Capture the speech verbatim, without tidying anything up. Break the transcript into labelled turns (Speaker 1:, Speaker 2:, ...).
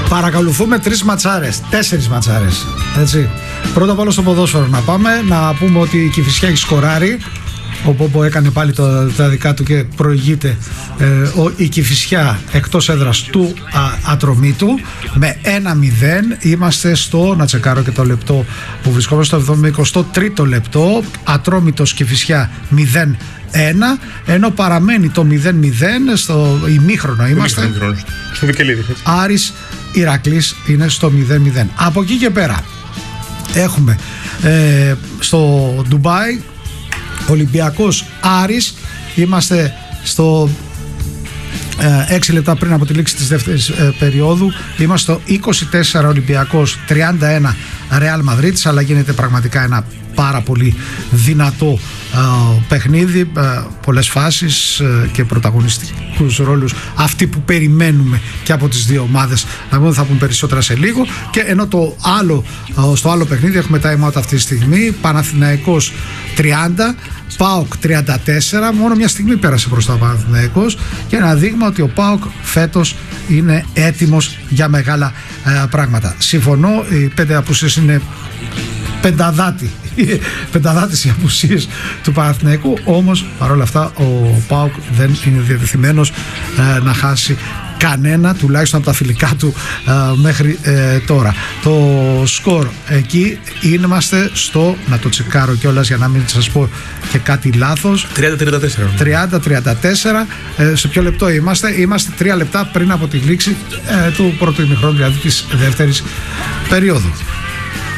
Speaker 1: Παρακολουθούμε τρεις ματσάρες, τέσσερις ματσάρες. Έτσι. Πρώτα απ' όλα στο ποδόσφαιρο να πάμε. Να πούμε ότι η Κηφισιά έχει σκοράρει. Ο Πόπο έκανε πάλι το, τα δικά του και προηγείται ε, ο, η Κηφισιά εκτός έδρας του α, Ατρομήτου με ένα μηδέν. Είμαστε στο, να τσεκάρω και το λεπτό που βρισκόμαστε, στο εβδομηκοστό τρίτο λεπτό. Ατρόμητος Κηφισιά μηδέν ένα, ενώ παραμένει το μηδέν μηδέν στο ημίχρονο είμαστε.
Speaker 2: Ημίχρονο, στο Βικελίδη.
Speaker 1: Άρης Ηρακλής είναι στο μηδέν μηδέν. Από εκεί και πέρα έχουμε ε, στο Ντουμπάι Ολυμπιακός Άρης, είμαστε στο ε, έξι λεπτά πριν από τη λήξη της δεύτερης ε, περίοδου. Είμαστε στο είκοσι τέσσερα Ολυμπιακός τριάντα ένα Ρεάλ Μαδρίτης, αλλά γίνεται πραγματικά ένα πάρα πολύ δυνατό ε, παιχνίδι, ε, πολλές φάσεις ε, και πρωταγωνιστικούς ρόλους, αυτοί που περιμένουμε και από τις δύο ομάδες. Να πούμε, θα πούμε περισσότερα σε λίγο. Και ενώ το άλλο, ε, στο άλλο παιχνίδι έχουμε time out αυτή τη στιγμή, Παναθηναϊκός τριάντα ΠΑΟΚ τριάντα τέσσερα, μόνο μια στιγμή πέρασε μπροστά ο Παναθηναϊκός, και ένα δείγμα ότι ο ΠΑΟΚ φέτος είναι έτοιμος για μεγάλα ε, πράγματα. Συμφωνώ, οι πέντε απουσίες είναι πενταδάτη πενταδάτες οι απουσίες του Παναθηναϊκού, όμως παρόλα αυτά ο ΠΑΟΚ δεν είναι διατεθειμένος ε, να χάσει κανένα, τουλάχιστον από τα φιλικά του ε, μέχρι ε, τώρα. Το σκορ εκεί είμαστε στο, να το τσεκάρω κιόλας για να μην σας πω και κάτι λάθος,
Speaker 2: τριάντα τριάντα τέσσερα.
Speaker 1: τριάντα τριάντα τέσσερα. Ε, σε ποιο λεπτό είμαστε? Είμαστε τρία λεπτά πριν από τη λήξη ε, του πρώτου ημιχρόνου, δηλαδή της δεύτερης περίοδου.